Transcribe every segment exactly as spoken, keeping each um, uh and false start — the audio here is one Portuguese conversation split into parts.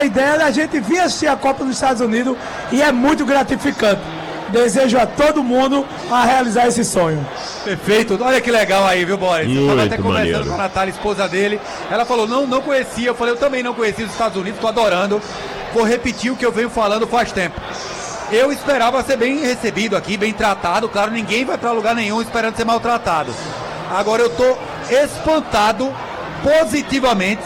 A ideia da gente vir assistir a Copa dos Estados Unidos e é muito gratificante. Desejo a todo mundo a realizar esse sonho. Perfeito. Olha que legal aí, viu, Boris? Eu estava até conversando maneiro. com a Natália, esposa dele. Ela falou, não, não conhecia. Eu falei, eu também não conhecia os Estados Unidos, estou adorando. Vou repetir o que eu venho falando faz tempo. Eu esperava ser bem recebido aqui, bem tratado. Claro, ninguém vai para lugar nenhum esperando ser maltratado. Agora eu estou espantado positivamente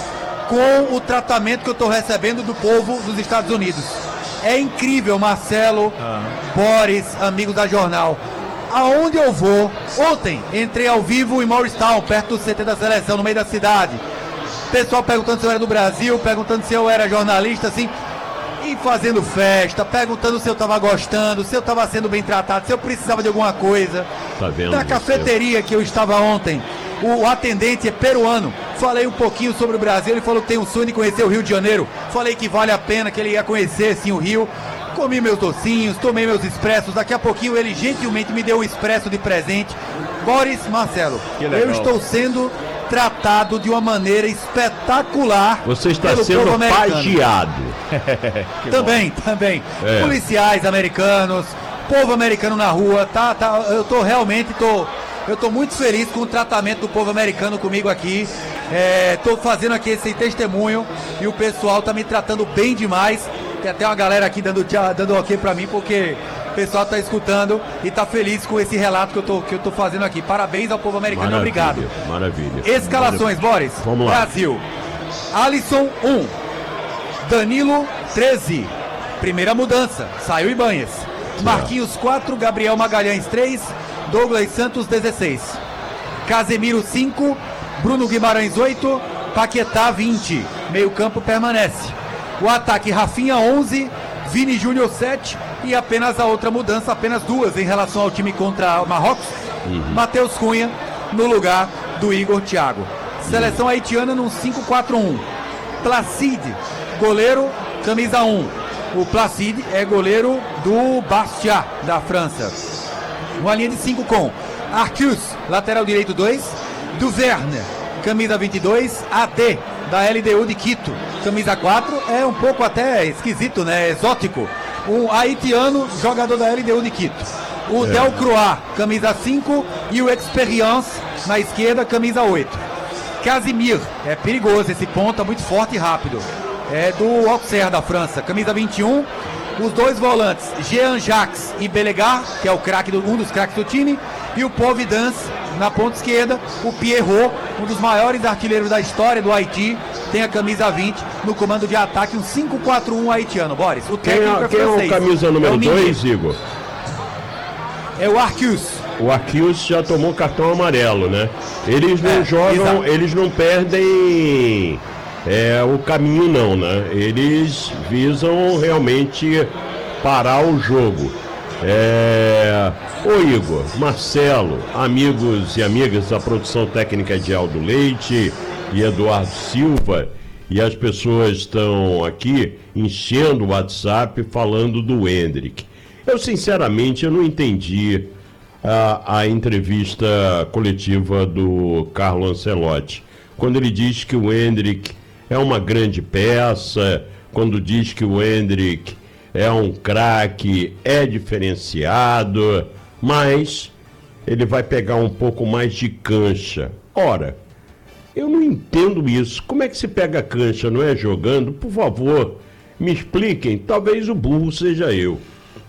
com o tratamento que eu estou recebendo do povo dos Estados Unidos. É incrível, Marcelo, ah. Boris, amigos da Jornal. Aonde eu vou, ontem entrei ao vivo em Morristown, perto do C T da seleção, no meio da cidade. Pessoal perguntando se eu era do Brasil, perguntando se eu era jornalista, assim, e fazendo festa, perguntando se eu estava gostando, se eu estava sendo bem tratado, se eu precisava de alguma coisa. Tá vendo? Da cafeteria que eu estava ontem, o atendente é peruano. Falei um pouquinho sobre o Brasil, ele falou que tem um sonho de conhecer o Rio de Janeiro. Falei que vale a pena, que ele ia conhecer sim o Rio. Comi meus docinhos, tomei meus expressos. Daqui a pouquinho ele gentilmente me deu um expresso de presente. Boris, Marcelo, eu estou sendo tratado de uma maneira espetacular. Você está sendo pagiado. Também, também. É. Policiais americanos, povo americano na rua, tá, tá, eu tô realmente, tô, eu tô muito feliz com o tratamento do povo americano comigo aqui. É, tô fazendo aqui esse testemunho e o pessoal tá me tratando bem demais. Tem até uma galera aqui dando, dando ok pra mim, porque o pessoal tá escutando e tá feliz com esse relato que eu tô, que eu tô fazendo aqui. Parabéns ao povo americano, maravilha, obrigado. Maravilha. Escalações, maravilha. Boris. Vamos lá. Brasil. Alisson, um. Danilo, treze. Primeira mudança, saiu Ibanez. Marquinhos, quatro. Gabriel Magalhães, três. Douglas Santos, dezesseis. Casemiro, cinco. Bruno Guimarães, oito. Paquetá, vinte. Meio campo permanece. O ataque, Rafinha, onze. Vini Júnior, sete. E apenas a outra mudança, apenas duas em relação ao time contra o Marrocos. Uhum. Matheus Cunha no lugar do Igor Thiago. Seleção uhum. haitiana no cinco quatro um. Placide, goleiro, camisa um. O Placide é goleiro do Bastia, da França. Uma linha de cinco com Arcus, lateral direito, dois. Duverne, camisa vinte e dois. A D, da L D U de Quito, camisa quatro. É um pouco até esquisito, né? Exótico. Um haitiano, jogador da L D U de Quito. O é. Delcroix, camisa cinco. E o Experience, na esquerda, camisa oito. Casimir, é perigoso esse ponta, muito forte e rápido. É do Auxerre da França, camisa vinte e um. Os dois volantes, Jean Jacques e Belegar, que é o craque do, um dos craques do time. E o Providence, na ponta esquerda, o Pierrot, um dos maiores artilheiros da história do Haiti, tem a camisa vinte no comando de ataque, um cinco quatro um haitiano. Boris, o técnico quem é, é quem francês. é o camisa número dois, Igor? É o Arcus. O Arcus já tomou cartão amarelo, né? Eles não é, jogam, exato. Eles não perdem é, o caminho não, né? Eles visam realmente parar o jogo. É... Ô Igor, Marcelo, amigos e amigas da produção técnica de Aldo Leite e Eduardo Silva, e as pessoas estão aqui enchendo o WhatsApp falando do Endrick. Eu sinceramente eu não entendi a, a entrevista coletiva do Carlo Ancelotti, quando ele diz que o Endrick é uma grande peça, quando diz que o Endrick é um craque, é diferenciado, mas ele vai pegar um pouco mais de cancha. Ora, eu não entendo isso. Como é que se pega cancha, não é jogando? Por favor, me expliquem. Talvez o burro seja eu.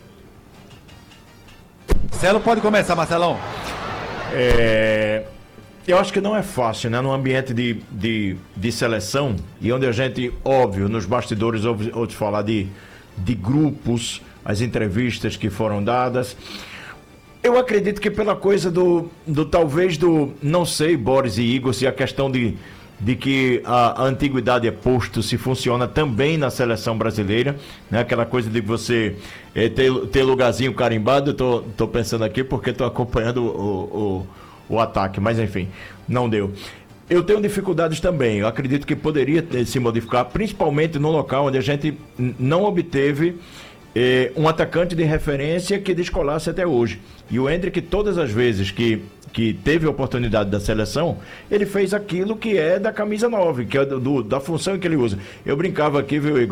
Marcelo, pode começar, Marcelão. É... Eu acho que não é fácil, né? Num ambiente de, de, de seleção, e onde a gente, óbvio, nos bastidores ouve, ouve falar de, de grupos, as entrevistas que foram dadas. Eu acredito que pela coisa do, do talvez do, não sei, Boris e Igor, se a questão de, de que a, a antiguidade é posto, se funciona também na seleção brasileira, né? Aquela coisa de você é, ter, ter lugarzinho carimbado. Eu tô, tô pensando aqui porque tô acompanhando o, o, o ataque, mas enfim, não deu. Eu tenho dificuldades também, eu acredito que poderia se modificar, principalmente no local onde a gente não obteve eh, um atacante de referência que descolasse até hoje. E o Endrick, todas as vezes que, que teve a oportunidade da seleção, ele fez aquilo que é da camisa nove, que é do, do- da função que ele usa. Eu brincava aqui, viu, Igor?